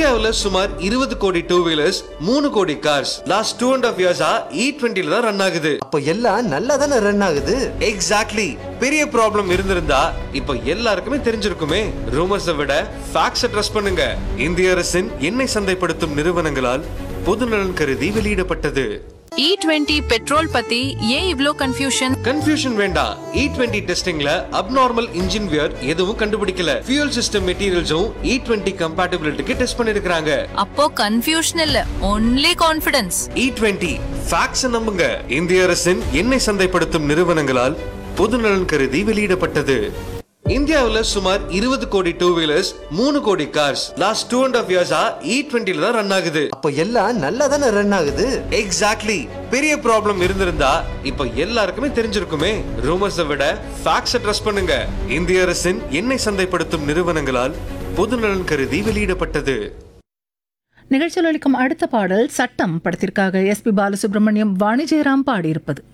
இந்தியாவுல சுமார் 20 கோடி டூ வீலர்ஸ், 3 கோடி கார்ஸ் லாஸ்ட் 2.5 இயர்ஸா E20 தான் ரன் ஆகுது. அப்போ எல்லாம் நல்லா தானே ரன் ஆகுது? எக்ஸாக்ட்லி. பெரிய ப்ராப்ளம் இருந்திருந்தா இப்போ எல்லாருக்குமே தெரிஞ்சிருக்குமே. ரூமர்ஸை விட ஃபேக்ட்ஸை ட்ரஸ்ட் பண்ணுங்க. இந்திய அரசின் எண்ணெய் சந்தைப்படுத்தும் நிறுவனங்களால் பொதுநலன் கருதி வெளியிடப்பட்டது. E20 பெட்ரோல் பத்தி ஏன் இவ்ளோ கன்ஃபியூஷன் வேண்டாம். E20 டெஸ்டிங்ல அப்நார்மல் இன்ஜின் வியர் எதுவும் கண்டுபிடிக்கல. ஃபியூல் சிஸ்டம் மெட்டீரியல்ஸும் E20 கம்பேட்டிபிலிட்டிக்கு டெஸ்ட் பண்ணிருக்காங்க. அப்போ கன்ஃபியூஷன் இல்ல, ஒன்லி கான்ஃபிடன்ஸ். E20 ஃபேக்ட்ஸ் நம்புங்க. இந்திய அரசின் எண்ணெய் சந்தைப்படுத்தும் நிறுவனங்களால் பொதுநலன் கருதி வெளியிடப்பட்டது. இந்தியாவுல சுமார் 20 கோடி டூ வீலர்ஸ், 3 கோடி கார்ஸ் லாஸ்ட் 2.5 இயர்ஸா E20 தான் ரன் ஆகுது. அப்போ எல்லாம் நல்லா தானே ரன் ஆகுது? எக்ஸாக்ட்லி. பெரிய ப்ராப்ளம் இருந்திருந்தா இப்போ எல்லாருக்குமே தெரிஞ்சிருக்குமே. ரூமர்ஸை விட ஃபேக்ட்ஸை ட்ரஸ்ட் பண்ணுங்க. இந்திய அரசின் எண்ணெய் சந்தைப்படுத்தும் நிறுவனங்களால் பொதுநலன் கருதி வெளியிடப்பட்டது. நிகழ்ச்சியில் அளிக்கும் அடுத்த பாடல் சட்டம் படத்திற்காக SP பாலசுப்ரமணியம், வாணி ஜெயராம் பாடியிருப்பது.